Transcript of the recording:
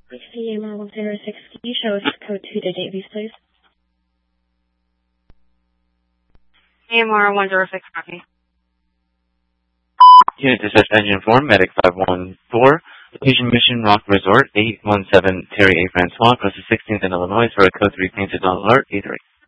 CMR 106, can you show us code 2 to database, please? CMR 106, copy. Unit Dispatch Engine 4, Medic 514. Location Mission Rock Resort, 817 Terry A. Francois, Coast 16th in Illinois, for a code 3 painted on alert, 83.